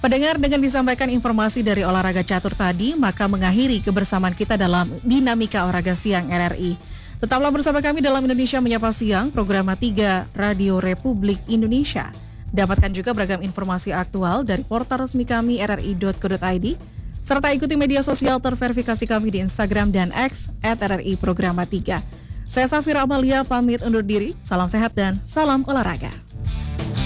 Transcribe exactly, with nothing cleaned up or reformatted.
Pendengar, dengan disampaikan informasi dari olahraga catur tadi, maka mengakhiri kebersamaan kita dalam Dinamika Olahraga Siang R R I. Tetaplah bersama kami dalam Indonesia Menyapa Siang, program tiga Radio Republik Indonesia. Dapatkan juga beragam informasi aktual dari portal resmi kami r r i dot co dot i d, serta ikuti media sosial terverifikasi kami di Instagram dan X at R R I Programa tiga. Saya Safira Amalia pamit undur diri, salam sehat dan salam olahraga.